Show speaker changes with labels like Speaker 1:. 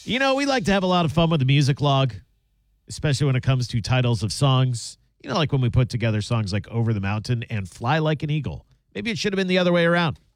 Speaker 1: We like to have a lot of fun with the music log, especially when it comes to titles of songs. Like when we put together songs like Over the Mountain and Fly Like an Eagle. Maybe it should have been the other way around.